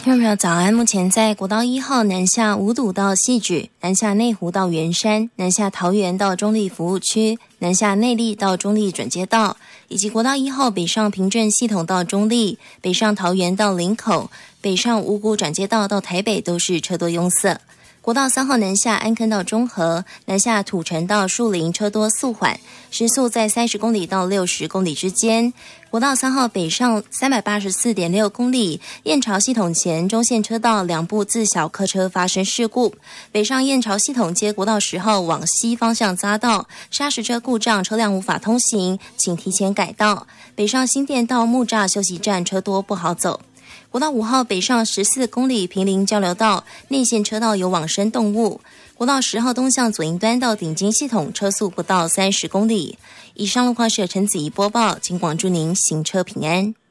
听众朋友早安，目前在国道1号南下五堵到汐止，南下内湖到圆山，南下桃园到中立服务区，南下内壢到中立转接道，以及国道1号北上平镇系统到中立，北上桃园到林口，北上五股转接道到台北都是车多拥塞。国道3号南下安坑到中和，南下土城到树林车多速缓，时速在30公里到60公里之间。国道3号北上 384.6 公里，燕巢系统前中线车道两部自小客车发生事故，北上燕巢系统街国道10号往西方向匝道，砂石车故障，车辆无法通行，请提前改道。北上新店到木栅休息站车多不好走。国道5号北上14公里坪林交流道，内线车道有往生动物。国道10号东向左营端到顶金系统，车速不到30公里。以上路况是陈子怡播报，请广祝您行车平安。